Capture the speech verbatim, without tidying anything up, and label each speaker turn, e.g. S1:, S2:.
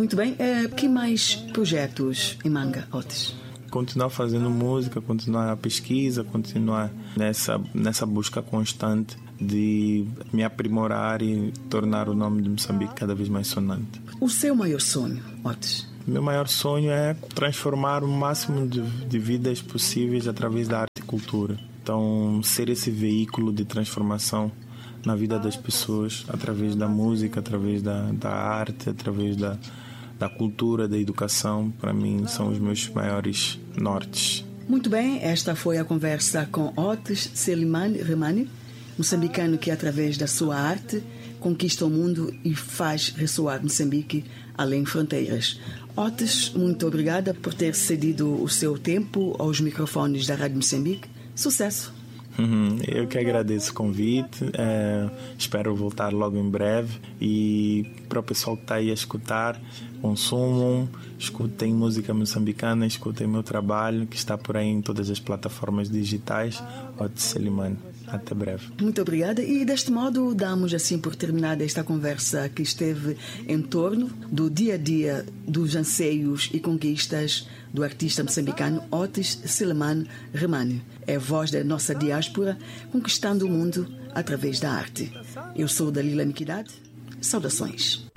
S1: Muito bem. É, que mais projetos em manga, Otis?
S2: Continuar fazendo música, continuar a pesquisa, continuar nessa, nessa busca constante de me aprimorar e tornar o nome de Moçambique cada vez mais sonante.
S1: O seu maior sonho, Otis?
S2: Meu maior sonho é transformar o máximo de, de vidas possíveis através da arte e cultura. Então, ser esse veículo de transformação na vida das pessoas através da música, através da, da arte, através da, da cultura, da educação, para mim são os meus maiores nortes.
S1: Muito bem, esta foi a conversa com Otis Selimane Remane, moçambicano que através da sua arte conquista o mundo e faz ressoar Moçambique além fronteiras. Otis, muito obrigada por ter cedido o seu tempo aos microfones da Rádio Moçambique. Sucesso!
S2: Uhum, eu que agradeço o convite, é, espero voltar logo em breve. E para o pessoal que está aí a escutar, consumam, escutem música moçambicana, escutem meu trabalho que está por aí em todas as plataformas digitais. Otis Selimane, até breve.
S1: Muito obrigada, e deste modo damos assim por terminada esta conversa que esteve em torno do dia a dia dos anseios e conquistas do artista moçambicano Otis Selimane Remane. É a voz da nossa diáspora conquistando o mundo através da arte. Eu sou Dalila Miquidade. Saudações.